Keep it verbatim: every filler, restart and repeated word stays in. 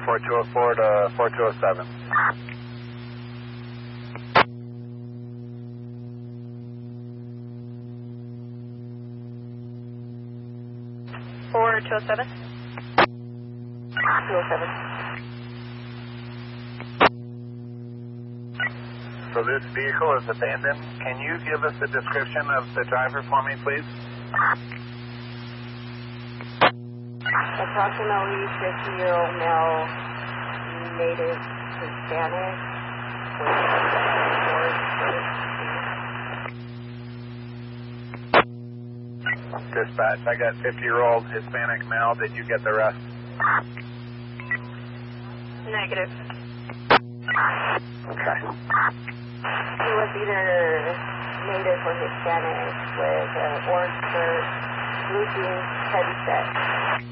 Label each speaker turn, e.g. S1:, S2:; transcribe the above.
S1: four two oh four to four two oh seven.
S2: four two oh seven?
S3: two oh seven.
S1: So this vehicle is abandoned. Can you give us a description of the driver for me, please?
S3: Approximately fifty-year-old male, native Hispanic, with
S1: Dispatch, I got fifty-year-old Hispanic male. Did you get the rest?
S2: Negative.
S1: Okay.
S3: He was either native or Hispanic with an orange shirt, blue jeans, heavy set.